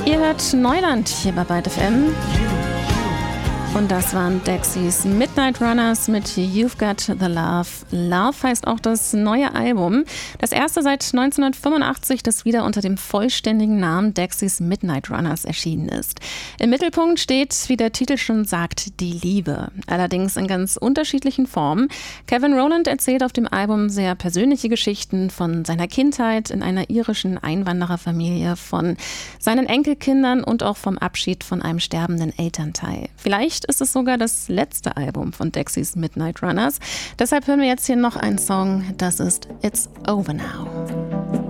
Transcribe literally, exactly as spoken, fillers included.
Ihr hört Neuland hier bei Byte F M. Und das waren Dexys Midnight Runners mit You've Got the Love. Love heißt auch das neue Album. Das erste seit neunzehnhundertfünfundachtzig, das wieder unter dem vollständigen Namen Dexys Midnight Runners erschienen ist. Im Mittelpunkt steht, wie der Titel schon sagt, die Liebe. Allerdings in ganz unterschiedlichen Formen. Kevin Rowland erzählt auf dem Album sehr persönliche Geschichten von seiner Kindheit in einer irischen Einwandererfamilie, von seinen Enkelkindern und auch vom Abschied von einem sterbenden Elternteil. Vielleicht ist es sogar das letzte Album von Dexys Midnight Runners. Deshalb hören wir jetzt hier noch einen Song, das ist It's Over Now.